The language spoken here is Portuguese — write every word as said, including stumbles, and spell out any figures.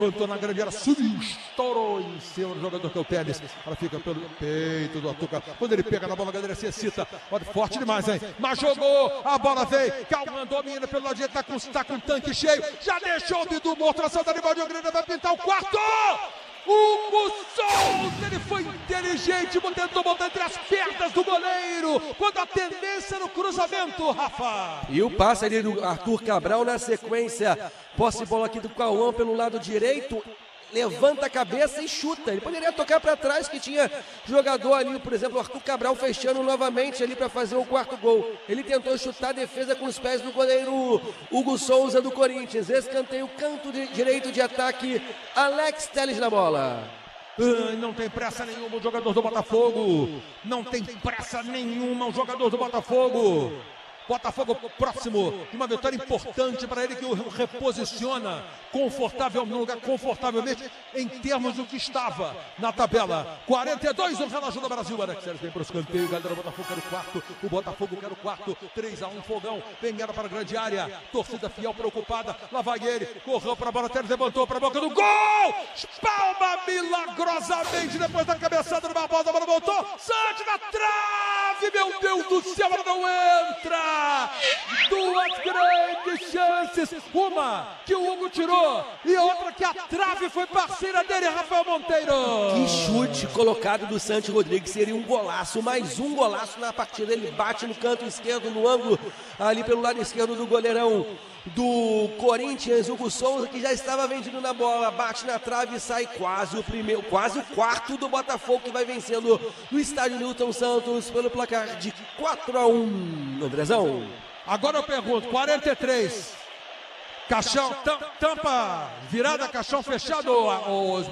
Levantou na grande área, subiu, estourou em cima do jogador que é o tênis. Ela fica pelo peito do Atuca. Quando ele pega na bola, a galera se excita. Olha, forte demais, hein? Mas jogou, a bola veio. Calma, domina pelo lado direito, tá com, tá com um tanque cheio. Já deixou o Bidu morto, a Santa Rivaldi Grande vai pintar o quarto! Hugo Souza, ele foi inteligente, tentou botar entre as pernas do goleiro, quando a tendência no cruzamento, Rafa. E o passe ali do Arthur Cabral na sequência, posse bola aqui do Cauã pelo lado direito, levanta a cabeça e chuta. Ele poderia tocar para trás, que tinha jogador ali, por exemplo, o Arthur Cabral fechando novamente ali para fazer o quarto gol. Ele tentou chutar a defesa com os pés do goleiro Hugo Souza do Corinthians. Escanteio, canto de direito de ataque, Alex Telles na bola. Uh, não tem pressa nenhuma o jogador do Botafogo. Não tem pressa nenhuma o jogador do Botafogo. Botafogo próximo de uma vitória importante para ele, que o reposiciona confortável, no lugar confortavelmente em termos do que estava na tabela. quarenta e dois, o relógio do Brasil. Alex Telles vem para o escanteio, galera do Botafogo quer o quarto, o Botafogo quer o quarto, três a um, Fogão, vem ela para a grande área, torcida fiel preocupada, lá vai ele, correu para a bola, Telles levantou para a boca do gol, espalma milagrosamente depois da cabeçada do Barbosa, a bola voltou, Sante na trave, meu Deus do céu, ela não entra! Duas grandes chances, uma que o Hugo tirou e outra que a trave foi parceira dele, Rafael Monteiro. Que chute colocado do Santi Rodrigues, seria um golaço, mais um golaço na partida. Ele bate no canto esquerdo, no ângulo, ali pelo lado esquerdo do goleirão do Corinthians, Hugo Souza, que já estava vendido na bola, bate na trave e sai quase o primeiro, quase o quarto do Botafogo, que vai vencendo no estádio Newton Santos pelo placar de quatro a um. Andrezão. Agora eu pergunto, quarenta e três, caixão, tampa, virada, caixão fechado, os